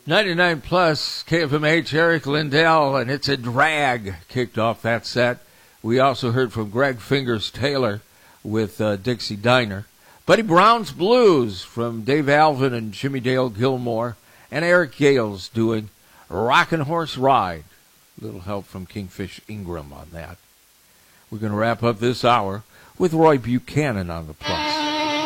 99 plus KFMH, Eric Lindell, and It's a Drag kicked off that set. We also heard from Greg Fingers Taylor with Dixie Diner. Buddy Brown's Blues from Dave Alvin and Jimmy Dale Gilmore, and Eric Gales doing Rockin' Horse Ride. A little help from Kingfish Ingram on that. We're going to wrap up this hour with Roy Buchanan on the plot.